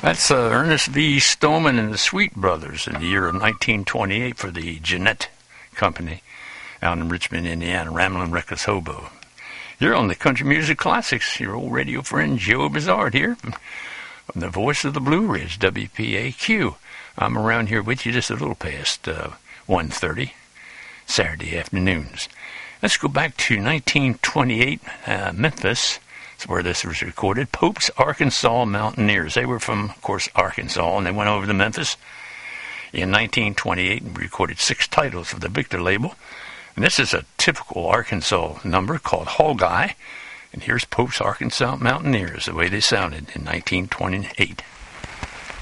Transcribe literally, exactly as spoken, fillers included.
That's uh, Ernest V. Stoneman and the Sweet Brothers in the year of nineteen twenty-eight for the Jeanette Company out in Richmond, Indiana, Ramblin' Reckless Hobo. You're on the Country Music Classics. Your old radio friend Joe Bizarre here from the voice of the Blue Ridge, W P A Q. I'm around here with you just a little past uh, one thirty, Saturday afternoons. Let's go back to nineteen twenty-eight, uh, Memphis. That's where this was recorded. Pope's Arkansas Mountaineers. They were from, of course, Arkansas, and they went over to Memphis in nineteen twenty-eight and recorded six titles for the Victor label. And this is a typical Arkansas number called Hall Guy. And here's Pope's Arkansas Mountaineers, the way they sounded in nineteen twenty-eight.